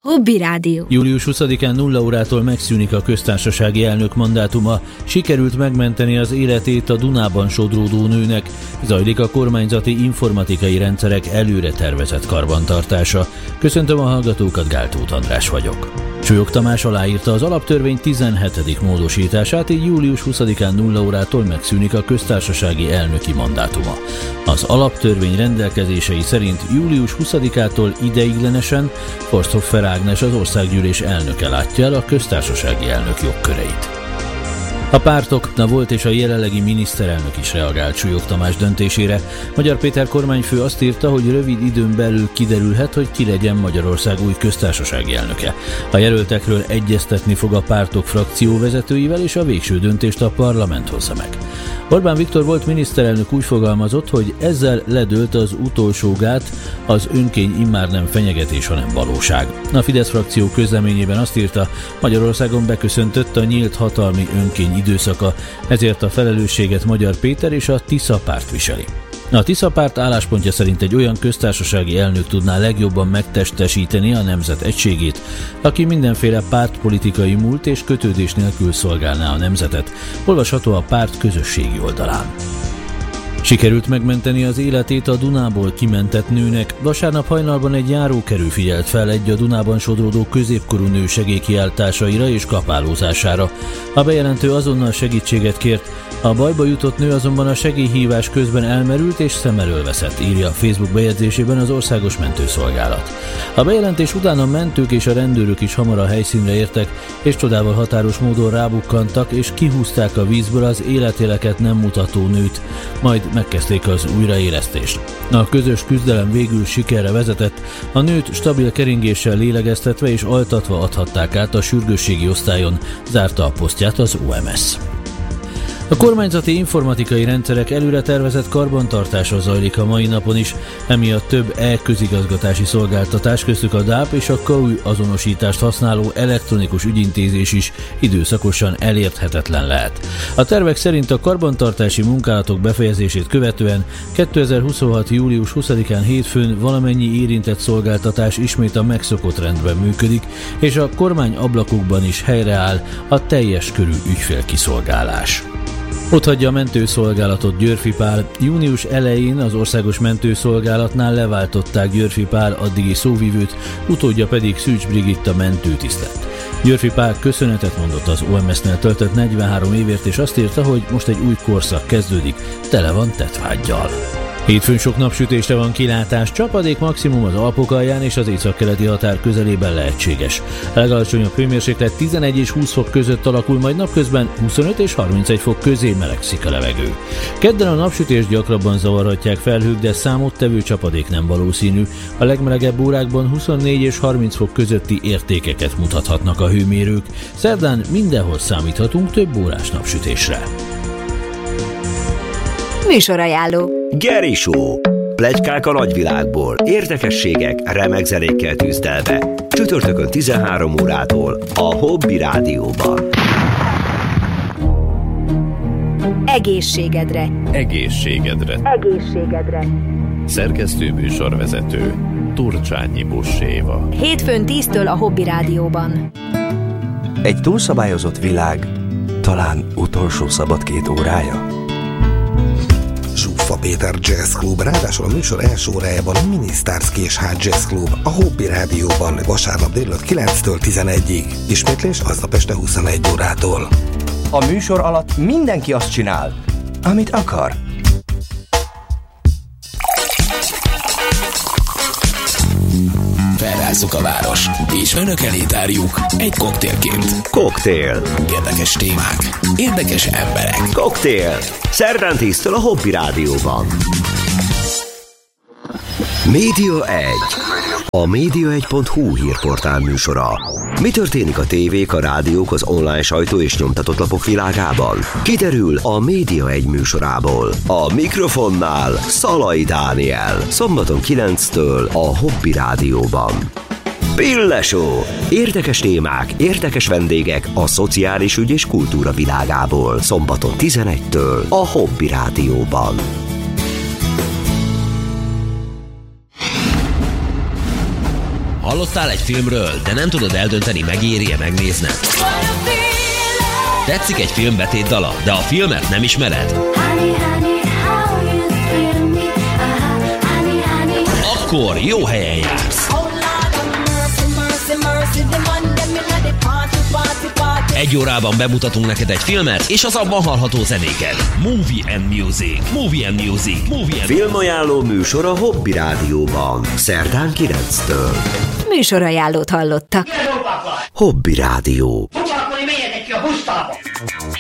Hobby Rádió. Július 20-án 0 órától megszűnik a köztársasági elnök mandátuma. Sikerült megmenteni az életét a Dunában sodródó nőnek. Zajlik a kormányzati informatikai rendszerek előre tervezett karbantartása. Köszöntöm a hallgatókat, Gál Tóth András vagyok. Súlyog Tamás aláírta az alaptörvény 17. módosítását, így július 20-án 0 órától megszűnik a köztársasági elnöki mandátuma. Az alaptörvény rendelkezései szerint július 20-ától ideiglenesen Forsthoffer Ágnes, az országgyűlés elnöke látja el a köztársasági elnök jogköreit. A pártok, a volt és a jelenlegi miniszterelnök is reagált Súlyog Tamás döntésére. Magyar Péter kormányfő azt írta, hogy rövid időn belül kiderülhet, hogy ki legyen Magyarország új köztársasági elnöke. A jelöltekről egyeztetni fog a pártok frakcióvezetőivel, és a végső döntést a parlament hozza meg. Orbán Viktor volt miniszterelnök úgy fogalmazott, hogy ezzel ledőlt az utolsó gát, az önkény immár nem fenyegetés, hanem valóság. A Fidesz frakció közleményében azt írta, Magyarországon beköszöntött a nyílt hatalmi önkény időszaka, ezért a felelősséget Magyar Péter és a Tisza párt viseli. A Tisza párt álláspontja szerint egy olyan köztársasági elnök tudná legjobban megtestesíteni a nemzet egységét, aki mindenféle pártpolitikai múlt és kötődés nélkül szolgálná a nemzetet. Olvasható a párt közösségi oldalán. Sikerült megmenteni az életét a Dunából kimentett nőnek. Vasárnap hajnalban egy járókerű figyelt fel egy a Dunában sodródó középkorú nő segélykiáltásaira és kapálózására. A bejelentő azonnal segítséget kért, a bajba jutott nő azonban a segélyhívás közben elmerült és szem elől veszett, írja a Facebook bejegyzésében az Országos Mentőszolgálat. A bejelentés után a mentők és a rendőrök is hamar a helyszínre értek, és csodával határos módon rábukkantak és kihúzták a vízből az életjeleket nem mutató nőt, majd megkezdték az újraélesztést. A közös küzdelem végül sikerre vezetett, a nőt stabil keringéssel lélegeztetve és altatva adhatták át a sürgősségi osztályon, zárta a posztját az OMS. A kormányzati informatikai rendszerek előre tervezett karbantartása zajlik a mai napon is, emiatt több e-közigazgatási szolgáltatás, köztük a DAP és a KAUJ azonosítást használó elektronikus ügyintézés is időszakosan elérthetetlen lehet. A tervek szerint a karbantartási munkálatok befejezését követően 2026. július 20-án hétfőn valamennyi érintett szolgáltatás ismét a megszokott rendben működik, és a kormány ablakokban is helyreáll a teljes körű ügyfélkiszolgálás. Otthagyja a mentőszolgálatot Györffy Pál. Június elején az Országos Mentőszolgálatnál leváltották Györffy Pál addigi szóvivőt, utódja pedig Szűcs Brigitta mentőtiszt lett. Györffy Pál köszönetet mondott az OMS-nél töltött 43 évért, és azt írta, hogy most egy új korszak kezdődik, tele van tettvággyal. Hétfőn sok napsütésre van kilátás, csapadék maximum az Alpok alján és az északkeleti határ közelében lehetséges. A legalacsonyabb hőmérséklet 11 és 20 fok között alakul, majd napközben 25 és 31 fok közé melegszik a levegő. Kedden a napsütést gyakrabban zavarhatják felhők, de számottevő csapadék nem valószínű. A legmelegebb órákban 24 és 30 fok közötti értékeket mutathatnak a hőmérők. Szerdán mindenhol számíthatunk több órás napsütésre. Műsorajánló. Geri Show. Pletykák a nagyvilágból, érdekességek, remek zenékkel tűzdelve. Csütörtökön 13 órától a Hobby Rádióban. Egészségedre. Egészségedre. Egészségedre. Szerkesztő műsorvezető Turcsányi Busséva. Hétfőn 10-től a Hobby Rádióban. Egy túlszabályozott világ, talán utolsó szabad 2 órája. Zsuffa Péter Jazz Club, ráadásul a műsor első órájában a Minisztárszki és Hard Jazz Club, a Hobby Rádióban vasárnap délután 9-től 11-ig. Ismétlés aznap este 21 órától. A műsor alatt mindenki azt csinál, amit akar. Felrázzuk a város, és önök elé tárjuk egy koktélként. Koktél. Érdekes témák, érdekes emberek. Koktél. Szerdán 10-től a Hobby Rádióban. Média 1. A Média1.hu hírportál műsora. Mi történik a tévék, a rádiók, az online sajtó és nyomtatott lapok világában? Kiderül a Média 1 műsorából. A mikrofonnál Szalai Dániel. Szombaton 9-től a Hobby Rádióban. Pille Show. Érdekes témák, érdekes vendégek a szociális ügy és kultúra világából. Szombaton 11-től a Hobby Rádióban. Hallottál egy filmről, de nem tudod eldönteni, megéri-e megnézned? Tetszik egy film betétdala, de a filmet nem ismered? Akkor jó helyen jársz. Egy órában bemutatunk neked egy filmet, és az abban hallható zenéket. Movie and Music. Movie and Music. Movie and Filmajánló műsor a Hobby Rádióban. Szerdán 9-től. Műsorajánlót hallottak. Hobby Rádió.